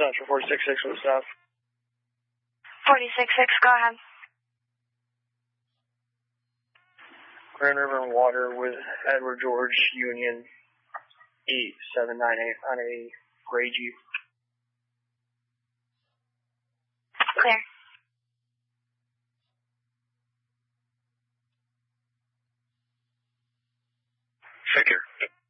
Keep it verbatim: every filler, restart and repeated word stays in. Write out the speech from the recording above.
Central, forty-six six with South. forty-six six, go ahead. Grand River and Water with Edward George Union eight seven nine eight on a gray Jeep. Clear. Figure.